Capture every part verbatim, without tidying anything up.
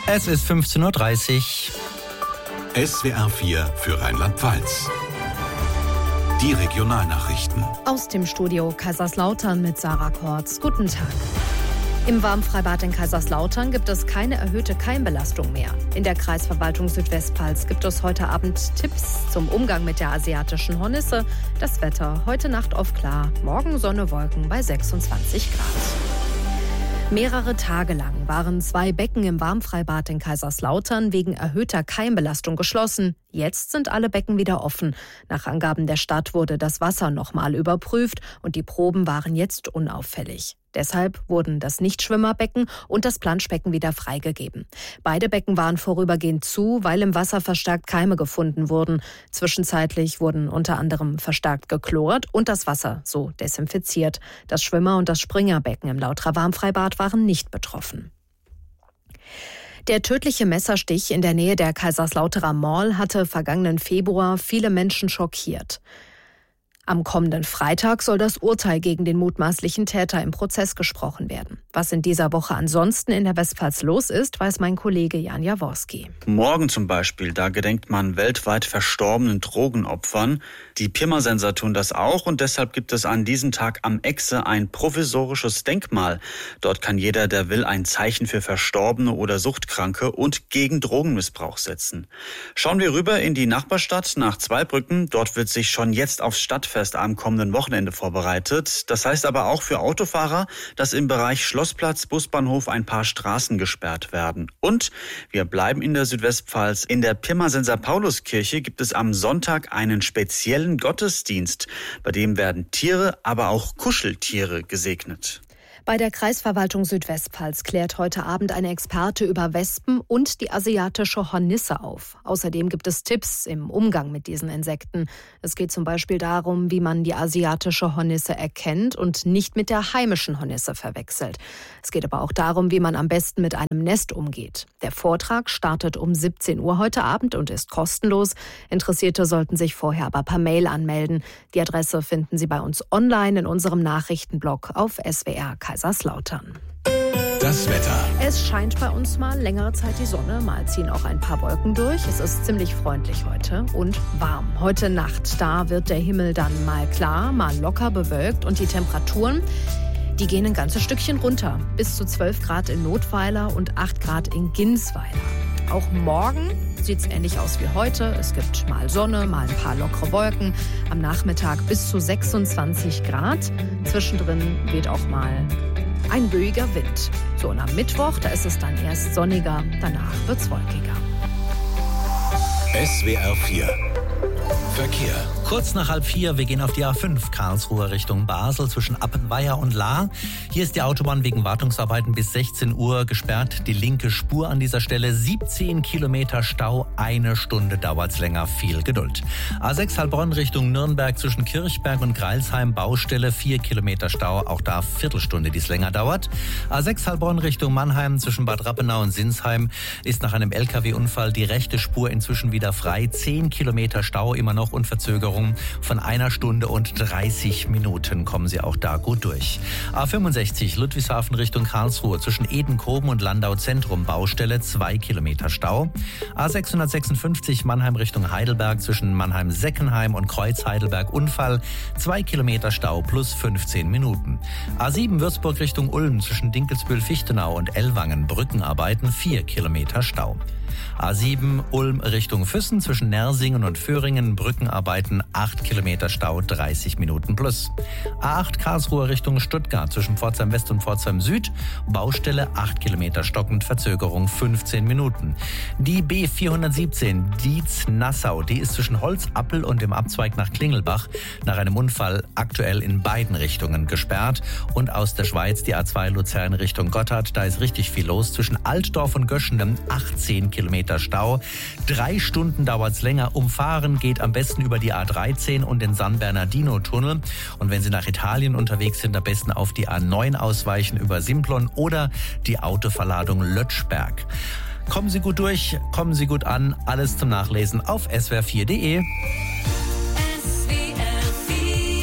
Es ist fünfzehn Uhr dreißig. S W R vier für Rheinland-Pfalz. Die Regionalnachrichten. Aus dem Studio Kaiserslautern mit Sarah Kortz. Guten Tag. Im Warmfreibad in Kaiserslautern gibt es keine erhöhte Keimbelastung mehr. In der Kreisverwaltung Südwestpfalz gibt es heute Abend Tipps zum Umgang mit der asiatischen Hornisse. Das Wetter heute Nacht oft klar, morgen Sonne, Wolken bei sechsundzwanzig Grad. Mehrere Tage lang waren zwei Becken im Warmfreibad in Kaiserslautern wegen erhöhter Keimbelastung geschlossen. Jetzt sind alle Becken wieder offen. Nach Angaben der Stadt wurde das Wasser nochmal überprüft und die Proben waren jetzt unauffällig. Deshalb wurden das Nichtschwimmerbecken und das Planschbecken wieder freigegeben. Beide Becken waren vorübergehend zu, weil im Wasser verstärkt Keime gefunden wurden. Zwischenzeitlich wurden unter anderem verstärkt geklort und das Wasser so desinfiziert. Das Schwimmer- und das Springerbecken im Lauterer Warmfreibad waren nicht betroffen. Der tödliche Messerstich in der Nähe der Kaiserslauterer Mall hatte vergangenen Februar viele Menschen schockiert. Am kommenden Freitag soll das Urteil gegen den mutmaßlichen Täter im Prozess gesprochen werden. Was in dieser Woche ansonsten in der Westpfalz los ist, weiß mein Kollege Jan Jaworski. Morgen zum Beispiel, da gedenkt man weltweit verstorbenen Drogenopfern. Die Pirmasenser tun das auch und deshalb gibt es an diesem Tag am Exe ein provisorisches Denkmal. Dort kann jeder, der will, ein Zeichen für Verstorbene oder Suchtkranke und gegen Drogenmissbrauch setzen. Schauen wir rüber in die Nachbarstadt nach Zweibrücken. Dort wird sich schon jetzt aufs Stadtfest am kommenden Wochenende vorbereitet. Das heißt aber auch für Autofahrer, dass im Bereich Schlossplatz, Busbahnhof ein paar Straßen gesperrt werden. Und wir bleiben in der Südwestpfalz. In der Pirmasenser Pauluskirche gibt es am Sonntag einen speziellen Gottesdienst. Bei dem werden Tiere, aber auch Kuscheltiere gesegnet. Bei der Kreisverwaltung Südwestpfalz klärt heute Abend eine Experte über Wespen und die asiatische Hornisse auf. Außerdem gibt es Tipps im Umgang mit diesen Insekten. Es geht zum Beispiel darum, wie man die asiatische Hornisse erkennt und nicht mit der heimischen Hornisse verwechselt. Es geht aber auch darum, wie man am besten mit einem Nest umgeht. Der Vortrag startet um siebzehn Uhr heute Abend und ist kostenlos. Interessierte sollten sich vorher aber per Mail anmelden. Die Adresse finden Sie bei uns online in unserem Nachrichtenblog auf S W R Kaiserslautern. Das Wetter. Es scheint bei uns mal längere Zeit die Sonne, mal ziehen auch ein paar Wolken durch. Es ist ziemlich freundlich heute und warm. Heute Nacht, da wird der Himmel dann mal klar, mal locker bewölkt und die Temperaturen, die gehen ein ganzes Stückchen runter. Bis zu zwölf Grad in Notweiler und acht Grad in Ginsweiler. Auch morgen sieht es ähnlich aus wie heute. Es gibt mal Sonne, mal ein paar lockere Wolken. Am Nachmittag bis zu sechsundzwanzig Grad. Zwischendrin weht auch mal ein böiger Wind. So, und am Mittwoch, da ist es dann erst sonniger, danach wird es wolkiger. S W R vier Verkehr. Kurz nach halb vier, wir gehen auf die A fünf, Karlsruhe Richtung Basel zwischen Appenweier und Lahr. Hier ist die Autobahn wegen Wartungsarbeiten bis sechzehn Uhr gesperrt. Die linke Spur an dieser Stelle, siebzehn Kilometer Stau, eine Stunde dauert's länger, viel Geduld. A sechs Heilbronn Richtung Nürnberg zwischen Kirchberg und Greilsheim, Baustelle, vier Kilometer Stau, auch da Viertelstunde, die es länger dauert. A sechs Heilbronn Richtung Mannheim zwischen Bad Rappenau und Sinsheim ist nach einem L K W-Unfall die rechte Spur inzwischen wieder frei, zehn Kilometer Stau immer noch und Verzögerung von einer Stunde und dreißig Minuten. Kommen Sie auch da gut durch. A fünfundsechzig Ludwigshafen Richtung Karlsruhe zwischen Edenkoben und Landau Zentrum, Baustelle, zwei Kilometer Stau. A sechshundertsechsundfünfzig Mannheim Richtung Heidelberg zwischen Mannheim-Seckenheim und Kreuz-Heidelberg, Unfall, zwei Kilometer Stau plus fünfzehn Minuten. A sieben Würzburg Richtung Ulm zwischen Dinkelsbühl-Fichtenau und Ellwangen, Brückenarbeiten, vier Kilometer Stau. A sieben Ulm Richtung Füssen zwischen Nersingen und Föhringen, Brückenarbeiten, acht Kilometer Stau, dreißig Minuten plus. A acht Karlsruhe Richtung Stuttgart zwischen Pforzheim West und Pforzheim Süd, Baustelle, acht Kilometer stockend, Verzögerung fünfzehn Minuten. Die B vierhundertsiebzehn Dietz-Nassau, die ist zwischen Holzappel und dem Abzweig nach Klingelbach nach einem Unfall aktuell in beiden Richtungen gesperrt. Und aus der Schweiz die A zwei Luzern Richtung Gotthard, da ist richtig viel los zwischen Altdorf und Göschendem, achtzehn Kilometer Stau. Drei Stunden dauert's länger. Umfahren geht am besten über die A dreizehn und den San Bernardino-Tunnel. Und wenn Sie nach Italien unterwegs sind, am besten auf die A neun ausweichen über Simplon oder die Autoverladung Lötschberg. Kommen Sie gut durch, kommen Sie gut an. Alles zum Nachlesen auf S W R vier punkt de.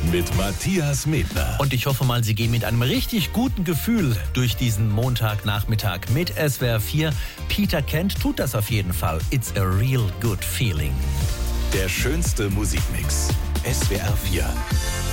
mit Matthias Medler. Und ich hoffe mal, Sie gehen mit einem richtig guten Gefühl durch diesen Montagnachmittag mit S W R vier. Peter Kent tut das auf jeden Fall. It's a real good feeling. Der schönste Musikmix. S W R vier.